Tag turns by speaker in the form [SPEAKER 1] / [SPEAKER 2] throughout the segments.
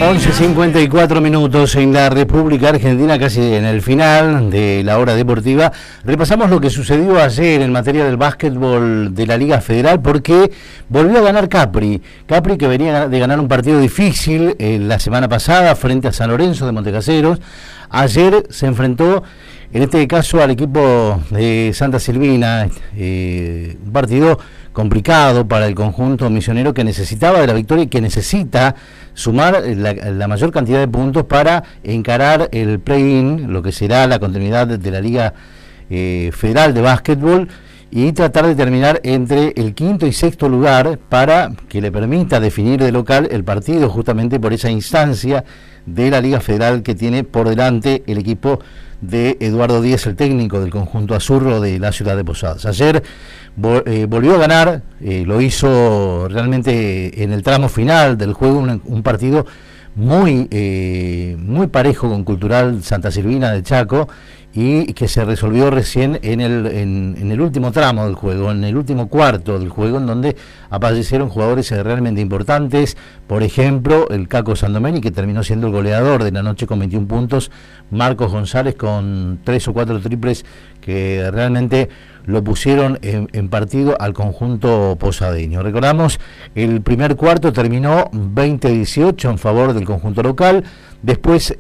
[SPEAKER 1] 11:54 en la República Argentina, casi en el final de la hora deportiva. Repasamos lo que sucedió ayer en materia del básquetbol de la Liga Federal, porque volvió a ganar Capri que venía de ganar un partido difícil la semana pasada frente a San Lorenzo de Montecaseros. Ayer se enfrentó, en este caso, al equipo de Santa Silvina, un partido complicado para el conjunto misionero, que necesitaba de la victoria y que necesita sumar la mayor cantidad de puntos para encarar el play-in, lo que será la continuidad de la Liga Federal de Básquetbol, y tratar de terminar entre el quinto y sexto lugar para que le permita definir de local el partido, justamente por esa instancia de la Liga Federal que tiene por delante el equipo de Eduardo Díez, el técnico del conjunto azurro de la ciudad de Posadas. Ayer volvió a ganar, lo hizo realmente en el tramo final del juego, un partido muy parejo con Cultural Santa Silvina de Chaco, y que se resolvió recién en el último tramo del juego, en el último cuarto del juego, en donde aparecieron jugadores realmente importantes. Por ejemplo, el Caco Sandomeni, que terminó siendo el goleador de la noche con 21 puntos, Marcos González con 3 o 4 triples que realmente lo pusieron en partido al conjunto posadeño. Recordamos, el primer cuarto terminó 20-18 en favor del conjunto local. Después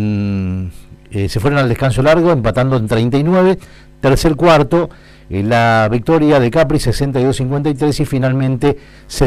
[SPEAKER 1] se fueron al descanso largo, empatando en 39. Tercer cuarto, la victoria de Capri 62-53, y finalmente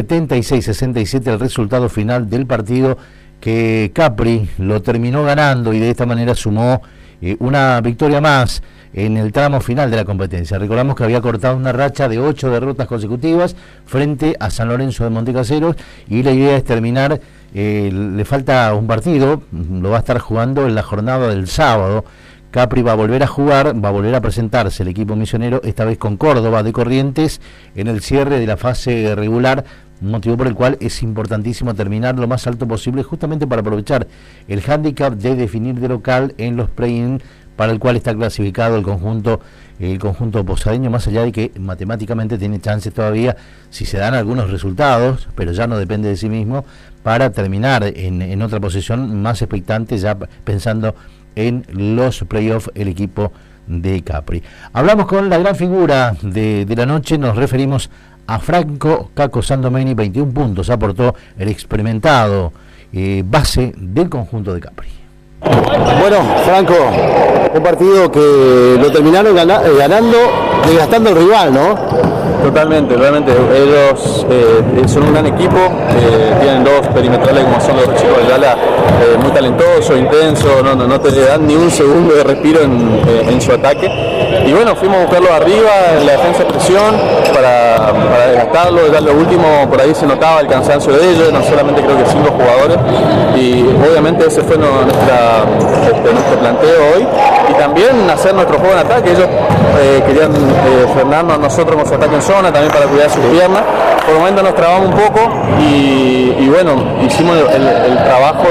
[SPEAKER 1] 76-67 el resultado final del partido, que Capri lo terminó ganando y de esta manera sumó una victoria más en el tramo final de la competencia. Recordamos que había cortado una racha de 8 derrotas consecutivas frente a San Lorenzo de Montecaseros, y la idea es terminar, le falta un partido, lo va a estar jugando en la jornada del sábado. Capri va a volver a jugar, va a volver a presentarse el equipo misionero, esta vez con Córdoba de Corrientes, en el cierre de la fase regular, motivo por el cual es importantísimo terminar lo más alto posible, justamente para aprovechar el hándicap de definir de local en los play-in, para el cual está clasificado el conjunto posadeño, más allá de que matemáticamente tiene chances todavía, si se dan algunos resultados, pero ya no depende de sí mismo, para terminar en otra posición más expectante, ya pensando en los playoffs, el equipo de Capri. Hablamos con la gran figura de la noche, nos referimos a Franco Caco Sandomeni. 21 puntos aportó el experimentado base del conjunto de Capri.
[SPEAKER 2] Bueno, Franco, un partido que lo terminaron ganando, desgastando al rival, ¿no?
[SPEAKER 3] Totalmente, realmente. Ellos son un gran equipo, tienen dos perimetrales como son los chicos del Gala, muy talentosos, intensos, no te dan ni un segundo de respiro en su ataque. Y bueno, fuimos a buscarlo arriba en la defensa de presión para desgastarlo. Ya lo último, por ahí se notaba el cansancio de ellos, no solamente creo que 5 jugadores, y obviamente ese fue nuestro planteo hoy, y también hacer nuestro juego en ataque. Ellos querían frenarnos a nosotros con su ataque en zona, también para cuidar sus piernas. Por el momento nos trabamos un poco y bueno, hicimos el trabajo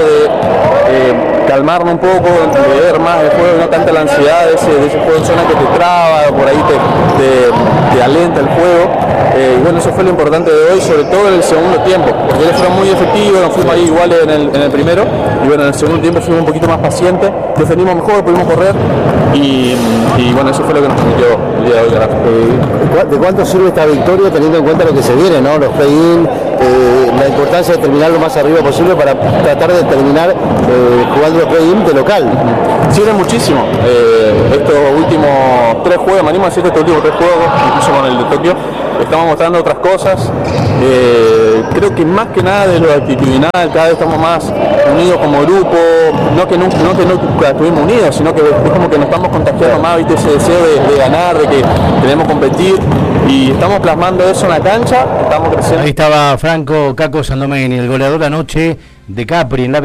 [SPEAKER 3] de calmarnos un poco, de ver más el juego, no tanta la ansiedad de ese juego en zona que te traba, por ahí te alenta el juego. Y bueno, eso fue lo importante de hoy, sobre todo en el segundo tiempo, porque ellos fueron muy efectivos, nos fuimos ahí iguales en el primero, y bueno, en el segundo tiempo fuimos un poquito más pacientes, defendimos mejor, pudimos correr, y bueno, eso fue lo que nos permitió el día de hoy.
[SPEAKER 2] ¿De cuánto sirve esta victoria, teniendo en cuenta lo que se viene, ¿no? Los play-in, la importancia de terminar lo más arriba posible para tratar de terminar jugando los play-in de local?
[SPEAKER 3] Sirve muchísimo. Estos últimos 3 juegos, me animo a decir estos últimos 3 juegos, incluso con el de Tokio, estamos mostrando otras cosas. Creo que más que nada de lo actitudinal, cada vez estamos más unidos como grupo, no que nunca estuvimos unidos, sino que es como que nos estamos contagiando más, ¿viste? Ese deseo de ganar, de que queremos competir, y estamos plasmando eso en la cancha, estamos creciendo.
[SPEAKER 1] Ahí estaba Franco Caco Sandomeni, el goleador anoche de Capri en la